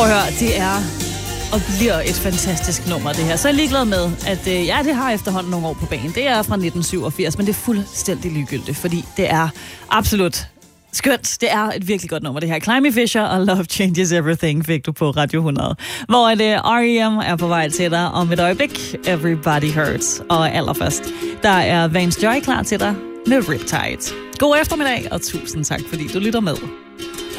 Prøv at høre, det er og bliver et fantastisk nummer, det her. Så er jeg ligeglad med, at det har efterhånden nogle år på banen. Det er fra 1987, men det er fuldstændig ligegyldigt, fordi det er absolut skønt. Det er et virkelig godt nummer, det her. Climby Fisher og Love Changes Everything fik du på Radio 100. Hvor R.E.M. er på vej til dig om et øjeblik. Everybody Hurts. Og allerførst, der er Vance Joy klar til dig med Riptide. God eftermiddag, og tusind tak, fordi du lytter med.